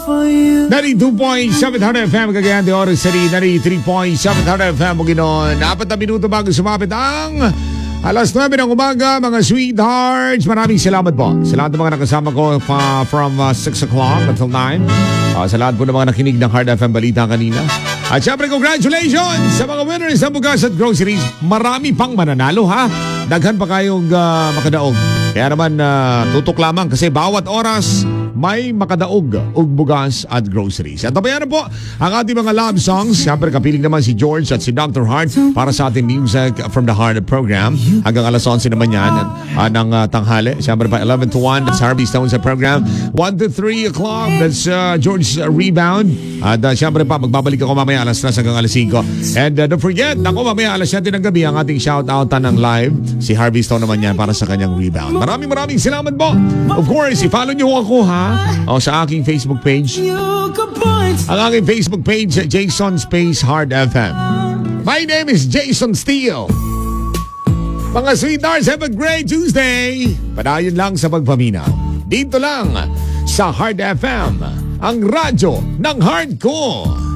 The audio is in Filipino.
92.700 FM Cagayan de Oro City, 93.700 FM Bukidnon. 4 na minuto bago sumapit ang alas 9 ng umaga, mga sweethearts. Maraming salamat po sa lahat ng mga nakasama ko from 6 o'clock until 9. Sa lahat po ng mga nakinig ng Hard FM Balita kanina. At syempre, congratulations sa mga winners ng bugas at groceries. Marami pang mananalo, ha? Daghan pa kayong makadaog. Kaya naman, tutok lamang kasi bawat oras may makadaog og bugas at groceries. At tabayan na po ang ating mga love songs. Siyempre, kapiling naman si George at si Dr. Hart para sa ating Music from the Heart program. Hanggang alas 11 naman yan ng tanghali. Siyempre pa 11 to 1, that's Harvey Stone sa program. 1 to 3 o'clock, that's George Rebound. At siyempre pa, magbabalik ako mamaya alas 3 hanggang alas 5. And don't forget, ako mamaya alas 7 ng gabi ang ating shoutout ng live. Si Harvey Stone naman yan para sa kanyang Rebound. Maraming salamat po. Of course, i-follow nyo ako, ha? O sa aking Facebook page. Ang aking Facebook page, Jason Space Hard FM. My name is Jason Steele. Mga sweethearts, have a great Tuesday. Padayon lang sa pagpaminaw. Dito lang sa Hard FM, ang radyo ng hardcore.